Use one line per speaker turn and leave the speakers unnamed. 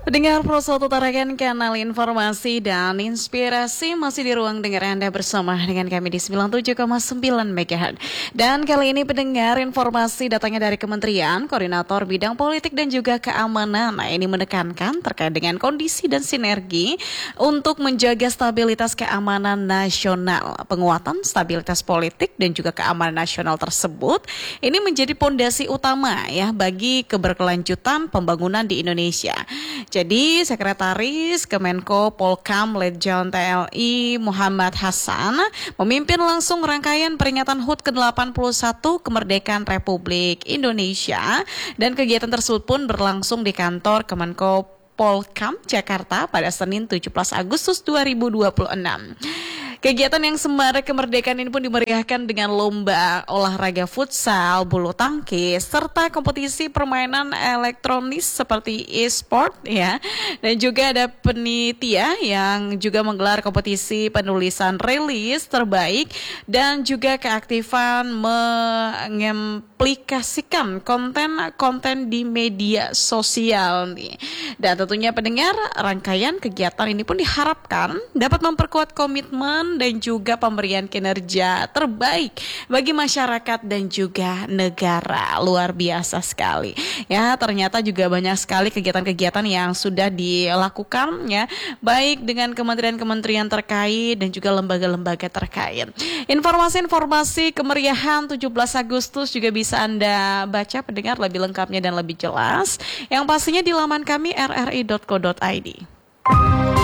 Pendengar Pro 1 tarakan kanal informasi dan inspirasi masih di ruang dengar Anda bersama dengan kami di 97,9 MHz. Dan kali ini pendengar informasi datangnya dari Kementerian Koordinator Bidang Politik dan juga Keamanan. Nah, ini menekankan terkait dengan kondisi dan sinergi untuk menjaga stabilitas keamanan nasional. Penguatan stabilitas politik dan juga keamanan nasional tersebut ini menjadi pondasi utama ya bagi keberkelanjutan pembangunan di Indonesia. Jadi Sekretaris Kemenko Polkam Letjen TNI Muhammad Hasan memimpin langsung rangkaian peringatan HUT ke-81 Kemerdekaan Republik Indonesia dan kegiatan tersebut pun berlangsung di kantor Kemenko Polkam Jakarta pada Senin 17 Agustus 2026. Kegiatan yang semarak kemerdekaan ini pun dimeriahkan dengan lomba olahraga futsal, bulu tangkis, serta kompetisi permainan elektronis seperti e-sport ya. Dan juga ada penitia yang juga menggelar kompetisi penulisan rilis terbaik dan juga keaktifan mengimplikasikan konten-konten di media sosial nih. Dan tentunya pendengar, rangkaian kegiatan ini pun diharapkan dapat memperkuat komitmen dan juga pemberian kinerja terbaik bagi masyarakat dan juga negara. Luar biasa sekali. Ya, ternyata juga banyak sekali kegiatan-kegiatan yang sudah dilakukan ya, baik dengan kementerian-kementerian terkait dan juga lembaga-lembaga terkait. Informasi-informasi kemeriahan 17 Agustus juga bisa Anda baca pendengar lebih lengkapnya dan lebih jelas. Yang pastinya di laman kami rri.co.id.